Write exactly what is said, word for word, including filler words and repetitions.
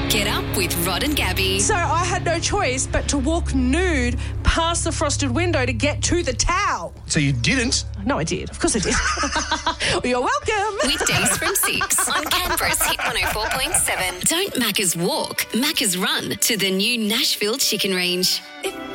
Get up with Rod and Gabby. So I had no choice but to walk nude past the frosted window to get to the towel. So you didn't? No, I did. Of course I did. You're welcome. Weekdays from six on Canberra's Hit one oh four point seven. Don't Macca's walk, Macca's run to the new Nashville Chicken Range. If